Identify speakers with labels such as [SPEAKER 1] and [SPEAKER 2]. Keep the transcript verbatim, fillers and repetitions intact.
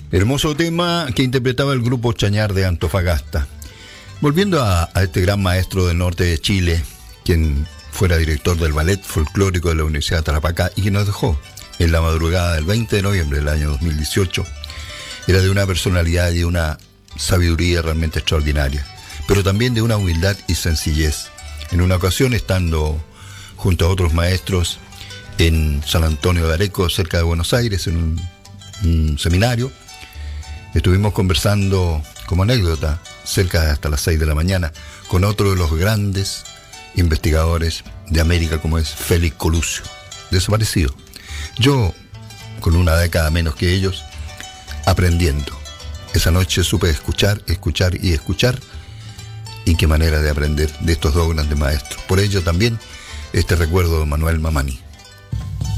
[SPEAKER 1] Hermoso tema que interpretaba el grupo Chañar de Antofagasta. Volviendo a, a este gran maestro del norte de Chile, quien fuera director del Ballet Folclórico de la Universidad de Tarapacá y que nos dejó en la madrugada del veinte de noviembre del año dos mil dieciocho, era de una personalidad y una sabiduría realmente extraordinaria, pero también de una humildad y sencillez. En una ocasión, estando junto a otros maestros en San Antonio de Areco, cerca de Buenos Aires, en un, un seminario, estuvimos conversando como anécdota, cerca de hasta las seis de la mañana, con otro de los grandes investigadores de América, como es Félix Coluccio, desaparecido. Yo, con una década menos que ellos, aprendiendo. Esa noche supe escuchar, escuchar y escuchar, y qué manera de aprender de estos dos grandes maestros. Por ello también este recuerdo de Manuel Mamani.